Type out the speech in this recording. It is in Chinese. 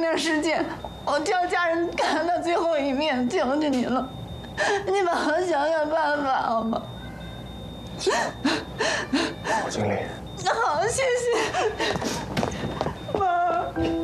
点时间，我叫家人看他最后一面，求求你了，你帮我想想办法好吗？ 好，经理。 好，谢谢，妈。